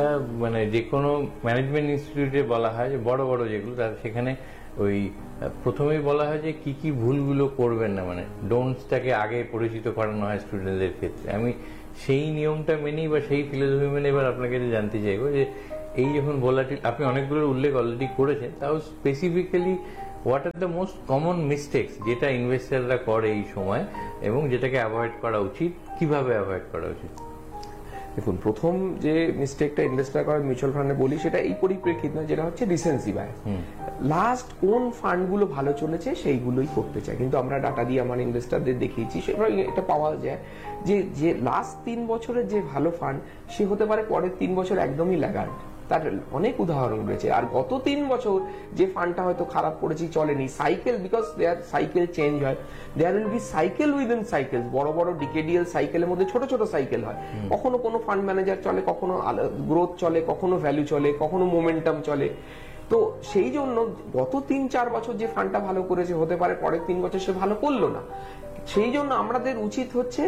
মানে যে কোনো ম্যানেজমেন্ট ইনস্টিটিউটে বলা হয় যে বড় বড় যেগুলো তার সেখানে ওই প্রথমেই বলা হয় যে কি কি ভুলগুলো করবেন না, মানে ডোন্টসটাকে আগে পরিচিত করানো হয় স্টুডেন্টদের ক্ষেত্রে। আমি সেই নিয়মটা মেনেই বা সেই ফিলোসফি মেনে এবার আপনাকে জানতে চাইবো যে এই যখন ভোলাটিল আপনি অনেকগুলোর উল্লেখ অলরেডি করেছেন, তাও specifically what are the most common mistakes যেটা ইনভেস্টাররা করে এই সময় এবং যেটাকে অ্যাভয়েড করা উচিত, কিভাবে অ্যাভয়েড করা উচিত? দেখুন, প্রথম যে মিস্টেকটা ইনভেস্টার করে মিউচুয়াল ফান্ডে বলি সেটা এই পরিপ্রেক্ষিত না, যেটা হচ্ছে রিসেন্সি বায়াস। লাস্ট কোন ফান্ডগুলো ভালো চলেছে সেইগুলোই করতে চায়, কিন্তু আমরা ডাটা দিয়ে আমার ইনভেস্টারদের দেখিয়েছি সেটা এটা পাওয়া যায় যে লাস্ট 3 বছরের যে ভালো ফান্ড সে হতে পারে পরের 3 বছর একদমই ল্যাগার্ড। তার অনেক উদাহরণ রয়েছে। আর গত 3 বছর যে ফান্ডটা হয়তো খারাপ করেছি, চলেনি, cycle, because there cycle change হয়, there will be cycle within cycle. বড় বড় ডিকেডিয়াল সাইকেলের মধ্যে ছোট ছোট সাইকেল হয়। কখনো কোনো ফান্ড ম্যানেজার চলে, কখনো গ্রোথ চলে, কখনো ভ্যালু চলে, কখনো মোমেন্টাম চলে। তো সেই জন্য গত 3-4 বছর যে ফান্ডটা ভালো করেছে হতে পারে পরের 3 বছর সে ভালো করলো না। সেই জন্য আমাদের উচিত হচ্ছে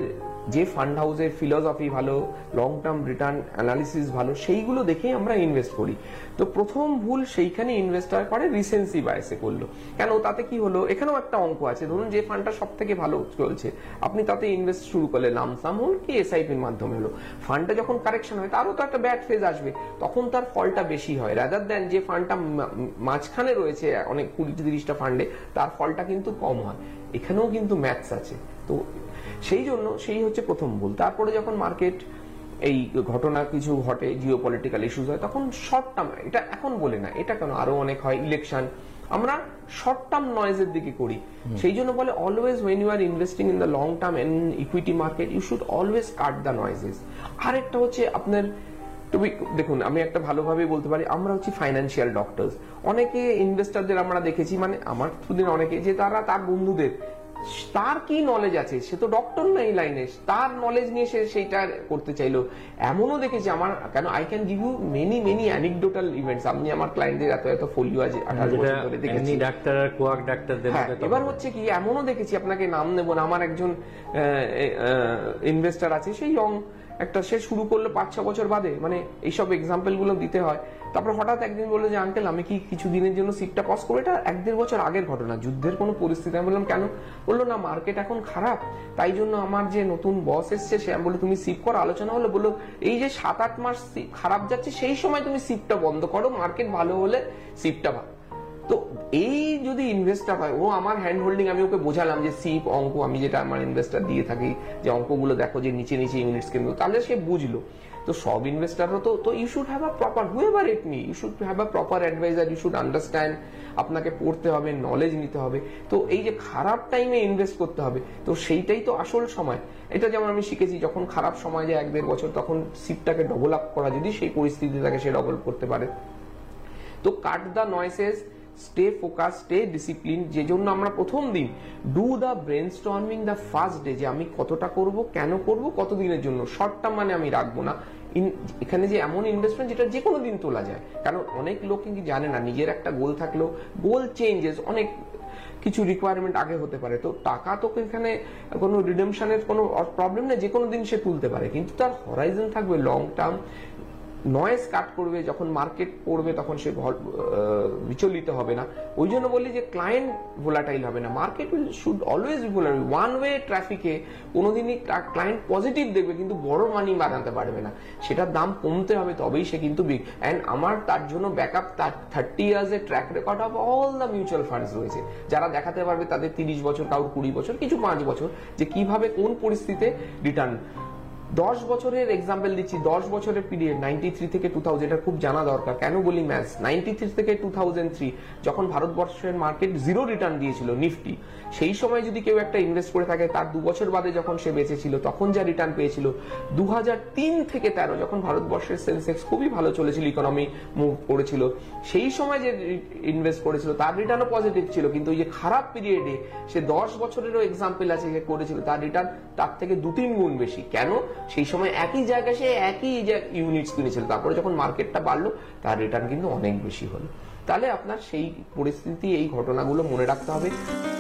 যে ফান্ড হাউসের ফিলসফি ভালো, লং টার্ম রিটার্ন অ্যানালিসিস ভালো, সেইগুলো দেখেই আমরা ইনভেস্ট করি। তো প্রথম ভুল সেইখানে ইনভেস্টার করে রিসেন্সি বায়াসে করলো। কেন, তাতে কি হলো, এখানেও একটা অঙ্ক আছে। ধরুন যে ফান্ডটা সব থেকে ভালো চলছে, আপনি তাতে ইনভেস্ট শুরু করলে, লামসাম হোক কি এসআইপির মাধ্যমে হলো, ফান্ডটা যখন কারেকশন হয় তারও তো একটা ব্যাড ফেজ আসবে, তখন তার ফলটা বেশি হয় রাদার দেন যে ফান্ডটা মাঝখানে রয়েছে অনেক 20-30টা ফান্ডে, তার ফলটা কিন্তু কম হয়। এখানেও কিন্তু ম্যাথস আছে। তো সেই জন্য সেই হচ্ছে প্রথম ভুল। তারপরে যখন মার্কেট এই ঘটনা কিছু ঘটে, জিও পলিটিক্যাল ইস্যুস হয়, তখন শর্ট টার্ম, এটা এখন বলে না, এটা কেন আরো অনেক হয়, ইলেকশন, আমরা শর্ট টার্ম নয়েজের দিকে করি। সেই জন্য বলে always when you R investing in the long term in equity market you should always cut the noises. আরেকটা হচ্ছে আপনার দেখুন, আমি একটা ভালোভাবে বলতে পারি, আমরা হচ্ছে ফাইন্যান্সিয়াল ডক্টরস। অনেকে ইনভেস্টারদের আমরা দেখেছি, মানে আমার থ্রুদিন অনেকে, যে তারা তার বন্ধুদের, তার কি নলেজ আছে, সে তো ডক্টর না এই লাইনে, তার নলেজ নিয়ে সে সেইটা করতে চাইলো। এমনও দেখেছি আমার, কেন I can give you many anecdotal events. আপনি আমার ক্লায়েন্টদের এত ফোলিও আছে 18 বছর ধরে দেখেছি, ডাক্তার আর কোয়াক ডাক্তারদের। এবার হচ্ছে কি, এমনও দেখেছি, আপনাকে নাম নেব না, আমার একজন ইনভেস্টার আছে, সেই ইয়ং একটা, সে শুরু করলো 5-6 বছর বাদে, মানে এইসব এক্সাম্পল গুলো দিতে হয়। তারপর হঠাৎ একদিন বললো যে আঙ্কেল আমি কি কিছু দিনের জন্য সিপটা পজ করবো। এটা 1-1.5 বছর আগের ঘটনা, যুদ্ধের কোনো পরিস্থিতি। আমি বললাম কেন? বললো না, মার্কেট এখন খারাপ, তাই জন্য আমার যে নতুন বস এসছে সে, আমি বললো তুমি সিপ করো। আলোচনা হলো, বললো এই যে 7-8 মাস খারাপ যাচ্ছে সেই সময় তুমি সিপটা বন্ধ করো, মার্কেট ভালো হলে সিপটা ভালো। তো এই যদি ইনভেস্টার হয়, ও আমার হ্যান্ড হোল্ডিং, আমি ওকে বোঝালাম যে সিপ অঙ্ক, আমি যেটা আমার ইনভেস্টার দিয়ে থাকি যে অঙ্কগুলো দেখো যে নিচে নিচে ইউনিটস কেন্দ্র, তাহলে সে বুঝলো। তো সব ইনভেস্টারও তো you should have a proper, whoever it me, you should have a proper adviser, you should understand, আপনাকে পড়তে হবে, নলেজ নিতে হবে। তো এই যে খারাপ টাইমে ইনভেস্ট করতে হবে, তো সেইটাই তো আসল সময়। এটা যেমন আমি শিখেছি, যখন খারাপ সময় যায় 1-1.5 বছর, তখন সিপটাকে ডবল আপ করা, যদি সেই পরিস্থিতি থাকে সে ডবল করতে পারে। তো cut the নয়েসেস, stay focus, stay discipline. যে জন্য আমরা প্রথম দিন do the brainstorming the first day, যে আমি কতটা করব, কেন করব, কতদিনের জন্য। শর্ট টার্ম মানে আমি রাখবো না। এখানে যে এমন ইনভেস্টমেন্ট যেটা যে কোনো দিন তোলা যায়, কারণ অনেক লোক কিন্তু জানে না, নিজের একটা গোল থাকলেও গোল চেঞ্জেস, অনেক কিছু রিকোয়ারমেন্ট আগে হতে পারে। তো টাকা তো এখানে কোনো রিডেমশনের কোনো প্রবলেম নেই, যে কোনো দিন সে তুলতে পারে, কিন্তু তার হরাইজন থাকবে লং টার্ম। নয়েজ কাট করবে, যখন মার্কেট পড়বে তখন সে বিচলিত হবে না। ওই জন্য বলি যে ক্লায়েন্ট ভোলাটাইল হবে না, market should always be volatile. One way ট্রাফিকে কোনোদিনই ক্লায়েন্ট পজিটিভ দেখবে কিন্তু বড় মানি বানাতে পারবে না, সেটার দাম কমতে হবে, তবেই সে কিন্তু বিগ। অ্যান্ড আমার তার জন্য ব্যাকআপ 30 ইয়ার্স এর track record of all the mutual funds রয়েছে, যারা দেখাতে পারবে তাদের 30 বছর, কারোর 20 বছর, কিছু 5 বছর, যে কিভাবে কোন পরিস্থিতিতে রিটার্ন। 10 বছরের এক্সাম্পল দিচ্ছি, 10 বছরের পিরিয়ড 93 থেকে 2000, এটা খুব জানা দরকার। কেন বলি ম্যাথস, 93 থেকে 2003 যখন ভারতবর্ষের মার্কেট 0 রিটার্ন দিয়েছিল নিফটি, সেই সময় যদি কেউ একটা ইনভেস্ট করে থাকে, তার 2 বছর বাদে যখন সে বেঁচেছিল তখন যা রিটার্ন পেয়েছিল। 2003 থেকে 13 যখন ভারতবর্ষের সেন্সেক্স খুবই ভালো চলেছিল, ইকোনমি মুভ করেছিল, সেই সময় যে ইনভেস্ট করেছিল তার রিটার্নও পজিটিভ ছিল। কিন্তু এই যে খারাপ পিরিয়ডে সে 10 বছরেরও এক্সাম্পল আছে যে করেছিল, তার রিটার্ন তার থেকে 2-3 গুণ বেশি। কেন? সেই সময় একই জায়গায় সে একই ইউনিটস কিনেছিল, তারপরে যখন মার্কেটটা বাড়লো তার রিটার্ন কিন্তু অনেক বেশি হলো। তাহলে আপনার সেই পরিস্থিতি, এই ঘটনাগুলো মনে রাখতে হবে।